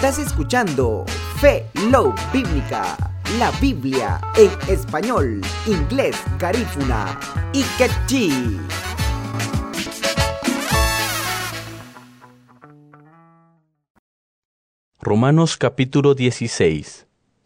Estás escuchando Fe Love Bíblica, la Biblia en español, inglés, garífuna y quechí. Romanos capítulo 16.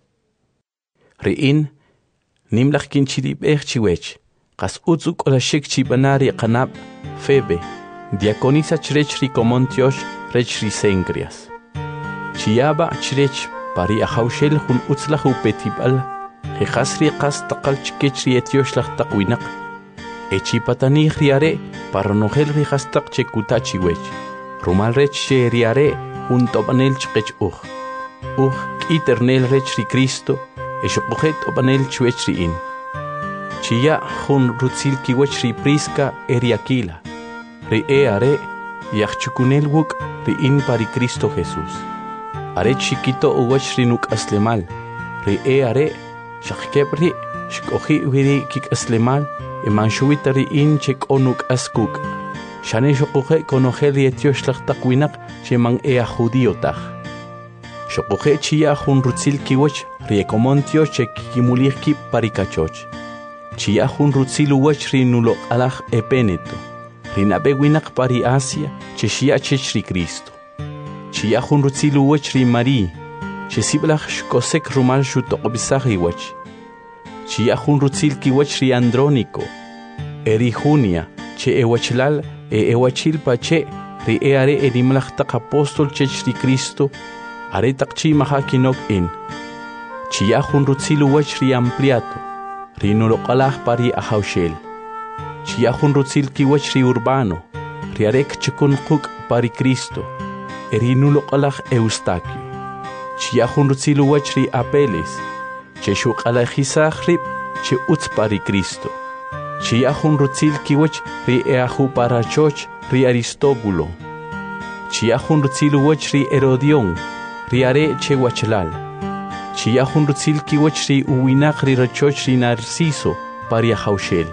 Ri'in nimlach kinchirib chiwech, kas utzuk ola shik chibanari kanab, Febe, diaconisa chrech ricomontiosh rech risengrias. Chiaba chrech pari ahaushel hun utzlach upetibal, jehasri kas takal chkechri etiosh lach takwinak, echipatani riare paranohel rihastak chekuta chiwech, rumal rech riare hun topanel chkech kiternel rech ri Cristo, eshokujet topanel chwech riin. Chia hun rutzil kiwech ri Prisca eriakila, ri are yachchukunel wuk riin pari Cristo Jesús. Are chiquito uwech ri nuk aslemal, ri are shakkepri shkohi wiri kik aslemal, emanshuita riin chek onuk askuk. Shane shokuhe konohel etiosh lach takwinak chemang judíotach. Shokuhe chia hun rutzil kiwech riekomontio chek kimulihki parikachoch. Chia hun rutzil uwech ri nulo alach epeneto. Rinabewinak pari Asia cheshia chech ri Cristo. Chia hun rutzil uwech ri Mari, chesiblach shkosek rumal shutokobisach iwech. Chia hun rutzil kiwech ri Andrónico, eri Junia, che ewachlal ewachil pache ri are erimlach tak apostol chech ri Cristo, are takchi mahakinok in. Chia hun rutzil uwech ri Ampliato, ri nulokalach pari ahaushel. Chia hun rutzil kiwech ri Urbano, ri arek chikun kuk pari Cristo, eri nulokalach Eustaquio. Chia hun rutzil uwech ri Apeles, che shukalachisach rib che utz pari Cristo. Chia hun rutzil kiwech ri eahu parachoch ri Aristóbulo. Chia hun rutzil uwech ri Herodion, ri are che wachlal. Chia hun rutzil kiwech ri uwinach ri rachoch ri Narciso pari ahaushel.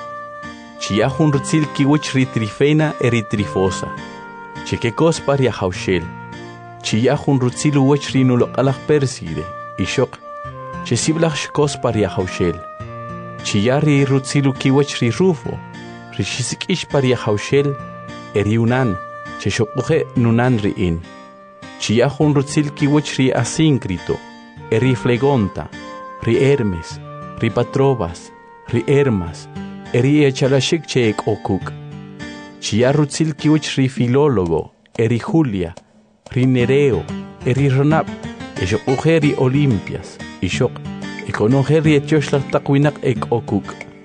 Chia hun rutzil kiwech ri Trifena eri Trifosa, chekekos pari ahaushel. Chia hun rutzil uwech ri nulokalach Perside, ishok, chesiblach shkos pari ahaushel. Chia ri rutzilu kiwech ri Rufo, ri shisikish pari ahaushel, eri unan, cheshokuhe nunan riin. Chia hun rutzil kiwech ri Asíncrito, eri Flegonta, ri Hermes, ri Patrobas, ri Hermas, eri echalashik che ek okuk. Chia rutzil kiwech ri Filólogo, eri Julia, ri Nereo, eri Ronab, eshokuhe ri Olimpias, ishok, ekonoheri etiosh lach takwinak ek okuk.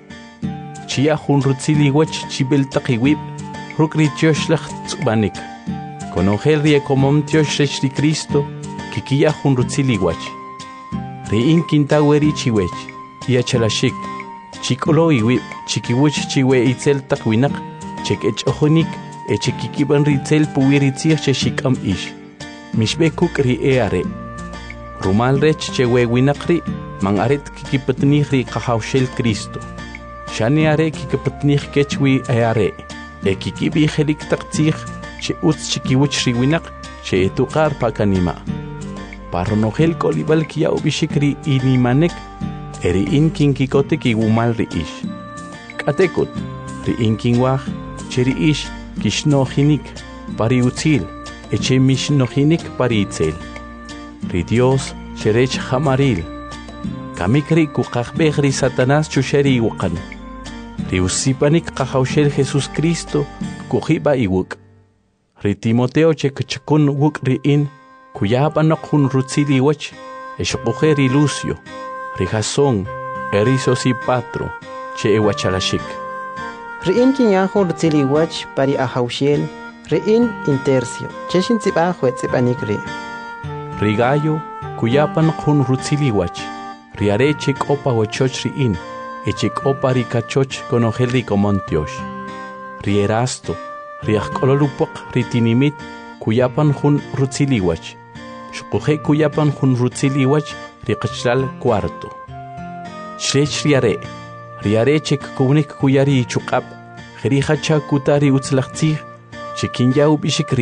Chia hun rutzil iwech chibel takiwib, rukri etiosh lach tsubanik. Konoheri ekomontiosh rech ri Cristo, kikia hun rutzil iwech. Riin kintaweri chiwech, iachalashik, chikolo iwib, chikiwech chiwe itzel takwinak, chek echohonik, echekikiban ritzel puwiritzir cheshikam ish. Mishbekuk ri eare. Rumal rech chewe winakri, mang aret kikipatnih ri kahaushel Cristo. Shani are kikipatnih kechwi are. Kikibi helik taktzih, che utz chikiwich ri winak, che etukar pakanima. Paronohel kolibal kia ubishikri inimanek, eri inkin kikote ki wumal ri ish. Katekut, ri inkin wach, che ri ish kishnohinik, pari utzil, eche mishnohinik pari itzel. Ri Dios cherech hamaril. Kamikri kukakbeh ri Satanás chusheri iwakan. Ri usipanik kahaushel Jesus Cristo kuhiba iwuk. Ri Timoteo chekchakun wuk riin kuyapanok hun rutzili iwach. Eshokuhe ri Lucio, ri Jasón, eri Sosipatro, che ewachalashik. Riin kinyahun rutzili iwach pari ahaushel, riin intercio, cheshin tsipa huetzipanik ri. Rigayo, kuyapan hun rutziliwach, riare chek opa wachoch riin, echek opa rikachoch konohel rikomontiosh. Rierasto, riachkololupok ritinimit, kuyapan hun rutziliwach. Shkuhe kuyapan hun rutziliwach, rikachlal cuarto. Shrech riare chek kunik kuyari chukap, rihacha kutari utzlachtzih, chekin yaub ishik